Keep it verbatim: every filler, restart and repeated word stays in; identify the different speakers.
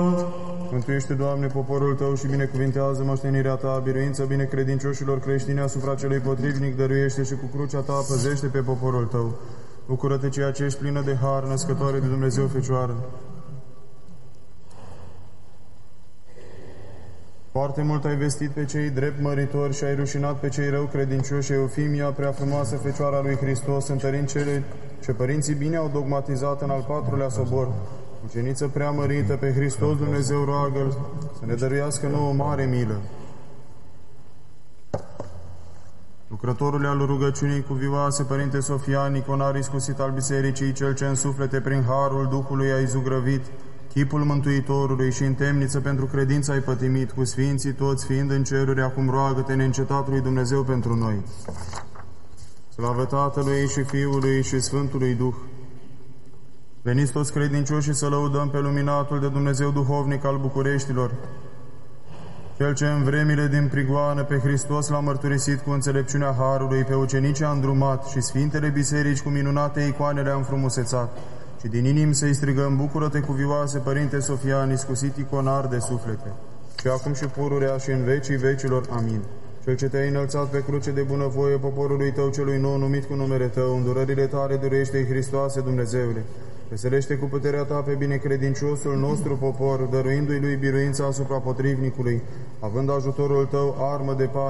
Speaker 1: Mântuiește, Doamne, poporul Tău și binecuvintează moștenirea Ta, biruință binecredincioșilor creștini asupra celui potrivnic, dăruiește și cu crucea Ta păzește pe poporul Tău. Bucură-te, ceea ce ești plină de har, născătoare de Dumnezeu Fecioară. Foarte mult ai vestit pe cei drept măritori și ai rușinat pe cei rău credincioși, Eufimia, prea frumoasă Fecioara lui Hristos, întărind cele ce părinții bine au dogmatizat în al patrulea sobor. Uceniță prea mărită, pe Hristos Dumnezeu roagă-L să ne dăruiască nouă mare milă. Lucrătorule al rugăciunii cuvioase, Părinte Sofian, iconar iscusit al Bisericii, cel ce în suflete prin harul Duhului ai zugrăvit, chipul Mântuitorului și în temniță pentru credință ai pătimit, cu sfinții toți fiind în ceruri, acum roagă-te neîncetatului Dumnezeu pentru noi. Slavă Tatălui și Fiului și Sfântului Duh! Veniți toți credincioșii să lăudăm pe luminatul de Dumnezeu duhovnic al Bucureștilor, Cel ce în vremile din prigoană pe Hristos l-a mărturisit cu înțelepciunea Harului, pe ucenicii a îndrumat și Sfintele Biserici cu minunate icoane le-a înfrumusețat. Și din inim să-i strigăm, bucură-te cuvioase, Părinte Sofian, iscusit iconar de suflete, și acum și pururea și în vecii vecilor. Amin. Cel ce te-ai înălțat pe cruce de bunăvoie poporului Tău celui nou numit cu numele Tău, îndurările Tale durește-i, Hristoase, Dumnezeule. Veselește cu puterea Ta pe binecredinciosul nostru popor, dăruindu-i lui biruința asupra potrivnicului, având ajutorul Tău armă de pace.